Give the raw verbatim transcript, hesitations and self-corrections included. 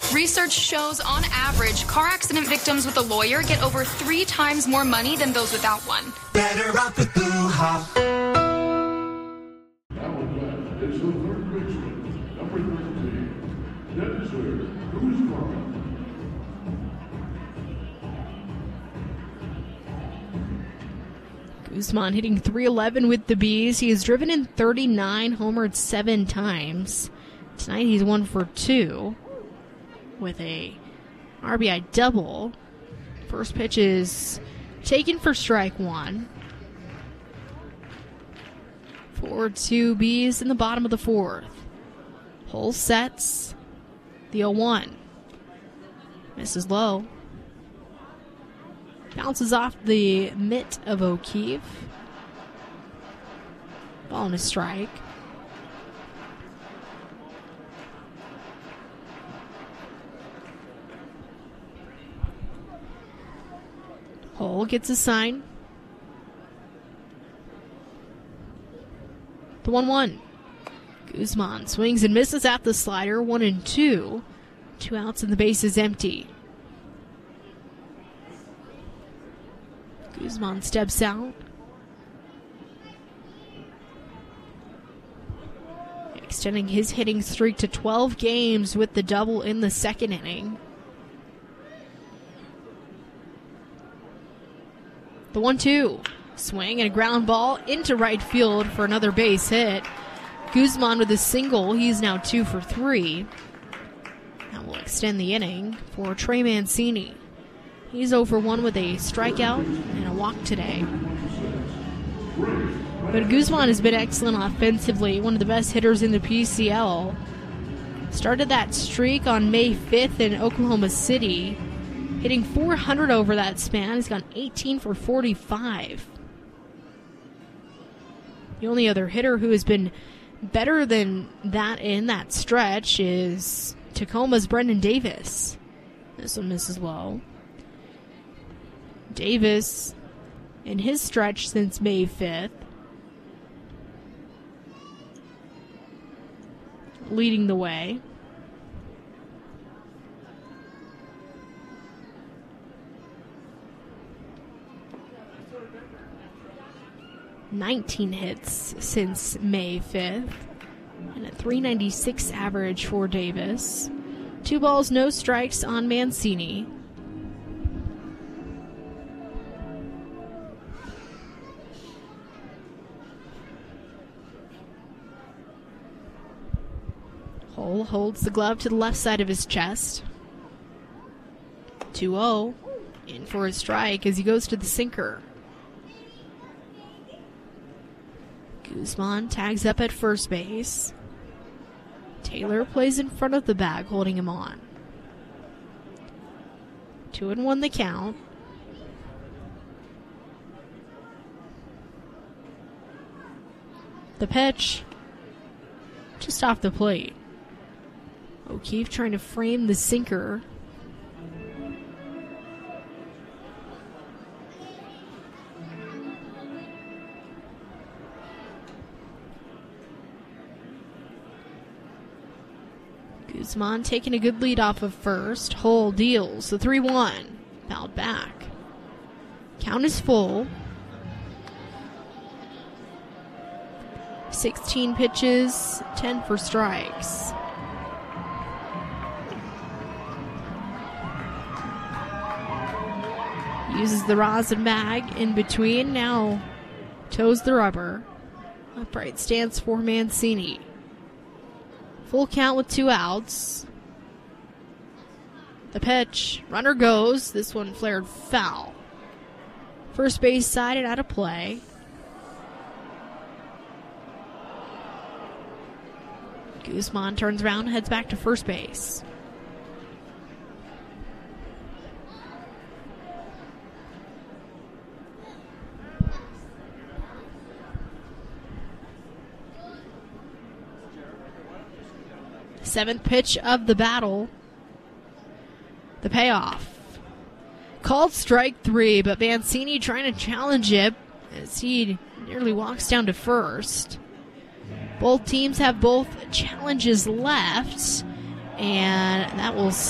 Research shows, on average, car accident victims with a lawyer get over three times more money than those without one. Better off with Blue Hop. Guzman hitting three eleven with the Bees. He has driven in thirty-nine, homered seven times. Tonight he's one for two with a R B I double. First pitch is taken for strike one. four two Bees in the bottom of the fourth. Hole sets the oh one. Misses low. Bounces off the mitt of O'Keefe. Ball and a strike. Hole gets a sign. The one one. Guzman swings and misses at the slider. One and two. Two outs and the base is empty. Guzman steps out. Extending his hitting streak to twelve games with the double in the second inning. The one two. Swing and a ground ball into right field for another base hit. Guzman with a single. He's now two for three. That will extend the inning for Trey Mancini. He's oh for one with a strikeout and a walk today. But Guzman has been excellent offensively, one of the best hitters in the P C L. Started that streak on May fifth in Oklahoma City, hitting four hundred over that span. He's gone eighteen for forty-five. The only other hitter who has been better than that in that stretch is Tacoma's Brendan Davis. This one misses low. Davis, in his stretch since May fifth, leading the way. nineteen hits since May fifth, and a three ninety-six average for Davis. Two balls, no strikes on Mancini. Hole holds the glove to the left side of his chest. two oh. In for a strike as he goes to the sinker. Guzman tags up at first base. Taylor plays in front of the bag, holding him on. Two and one the count. The pitch just off the plate. O'Keefe trying to frame the sinker. Guzman taking a good lead off of first. Hole deals the three one. Fouled back. Count is full. sixteen pitches, ten for strikes. Uses the rosin bag in between. Now toes the rubber. Upright stance for Mancini. Full count with two outs. The pitch. Runner goes. This one flared foul. First base side and out of play. Guzman turns around and heads back to first base. Seventh pitch of the battle. The payoff. Called strike three, but Mancini trying to challenge it as he nearly walks down to first. Both teams have both challenges left, and that will